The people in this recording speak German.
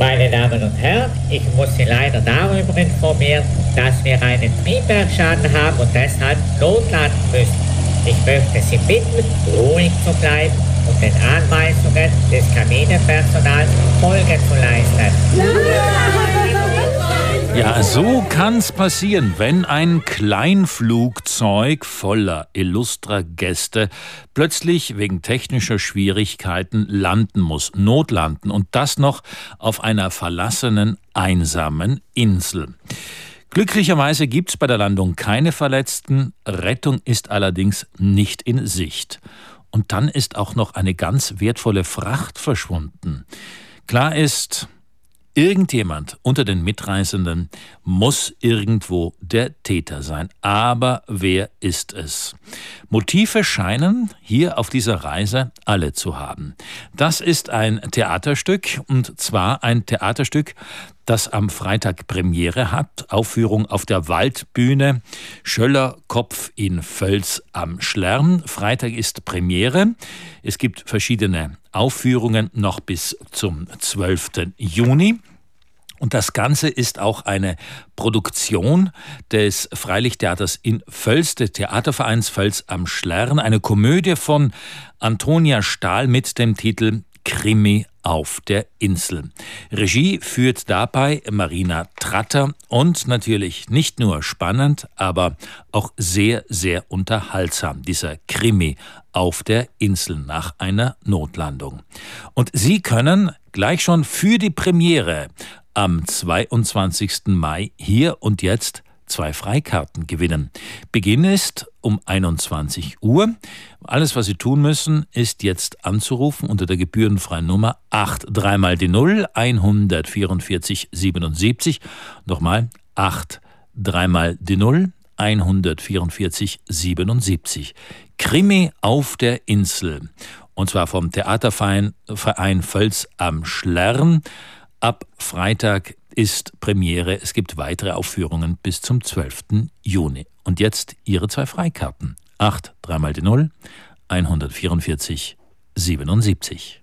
Meine Damen und Herren, ich muss Sie leider darüber informieren, dass wir einen Triebwerksschaden haben und deshalb notlanden müssen. Ich möchte Sie bitten, ruhig zu bleiben und den Anweisungen des Kabinenpersonals Folge zu leisten. Ja, so kann's passieren, wenn ein Kleinflugzeug voller illustrer Gäste plötzlich wegen technischer Schwierigkeiten landen muss, notlanden und das noch auf einer verlassenen, einsamen Insel. Glücklicherweise gibt's bei der Landung keine Verletzten, Rettung ist allerdings nicht in Sicht. Und dann ist auch noch eine ganz wertvolle Fracht verschwunden. Klar ist, irgendjemand unter den Mitreisenden muss irgendwo der Täter sein. Aber wer ist es? Motive scheinen hier auf dieser Reise alle zu haben. Das ist ein Theaterstück, und zwar ein Theaterstück, das am Freitag Premiere hat. Aufführung auf der Waldbühne Schöllerkopf in Völs am Schlern. Freitag ist Premiere. Es gibt verschiedene Aufführungen noch bis zum 12. Juni. Und das Ganze ist auch eine Produktion des Freilichttheaters in Völs, des Theatervereins Völs am Schlern. Eine Komödie von Antonia Stahl mit dem Titel Krimi auf der Insel. Regie führt dabei Marina Tratter und natürlich nicht nur spannend, aber auch sehr, sehr unterhaltsam, dieser Krimi auf der Insel nach einer Notlandung. Und Sie können gleich schon für die Premiere am 22. Mai hier und jetzt 2 Freikarten gewinnen. Beginn ist um 21 Uhr. Alles, was Sie tun müssen, ist jetzt anzurufen unter der gebührenfreien Nummer 83 mal die 0 144 77. Nochmal 83 mal die 0 144 77. Krimi auf der Insel. Und zwar vom Theaterverein Völs am Schlern. Ab Freitag ist Premiere. Es gibt weitere Aufführungen bis zum 12. Juni. Und jetzt Ihre 2 Freikarten. 83 mal die 0 144 77.